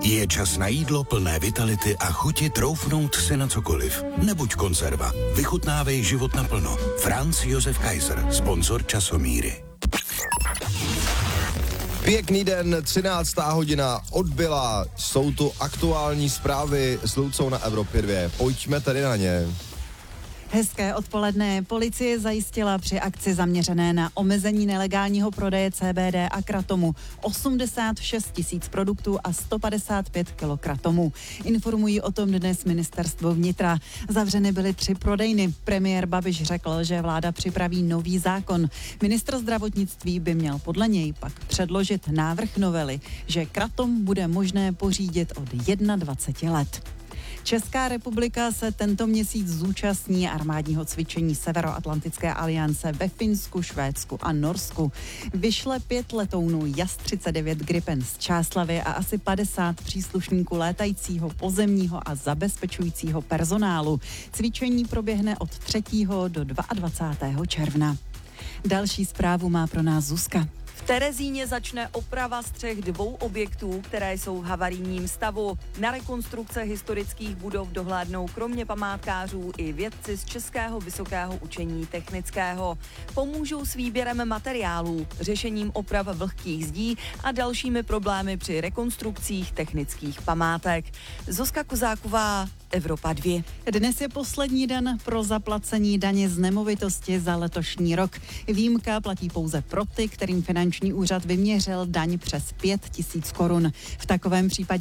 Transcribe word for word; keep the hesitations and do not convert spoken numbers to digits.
Je čas na jídlo plné vitality a chuti troufnout si na cokoliv. Nebuď konzerva. Vychutnávej život naplno. Franz Josef Kaiser, sponzor Časomíry. Pěkný den, třináctá hodina odbyla. Jsou tu aktuální zprávy s Lucou na Evropě dva. Pojďme tedy na ně. Hezké odpoledne. Policie zajistila při akci zaměřené na omezení nelegálního prodeje C B D a kratomu osmdesát šest tisíc produktů a sto padesát pět kilo kratomu. Informují o tom dnes ministerstvo vnitra. Zavřeny byly tři prodejny. Premiér Babiš řekl, že vláda připraví nový zákon. Ministr zdravotnictví by měl podle něj pak předložit návrh novely, že kratom bude možné pořídit od dvacet jedna let. Česká republika se tento měsíc zúčastní armádního cvičení Severoatlantické aliance ve Finsku, Švédsku a Norsku. Vyšle pět letounů Jas třicet devět Gripen z Čáslavi a asi padesát příslušníků létajícího, pozemního a zabezpečujícího personálu. Cvičení proběhne od třetího do dvacátého druhého června. Další zprávu má pro nás Zuzka. V Terezíně začne oprava střech dvou objektů, které jsou v havarijním stavu. Na rekonstrukce historických budov dohlédnou kromě památkářů i vědci z Českého vysokého učení technického. Pomůžou s výběrem materiálů, řešením oprav vlhkých zdí a dalšími problémy při rekonstrukcích technických památek. Zuzka Kozáková, Evropa dva. Dnes je poslední den pro zaplacení daně z nemovitosti za letošní rok. Výjimka platí pouze pro ty, kterým finanční úřad vyměřil daň přes pět tisíc korun. V takovém případě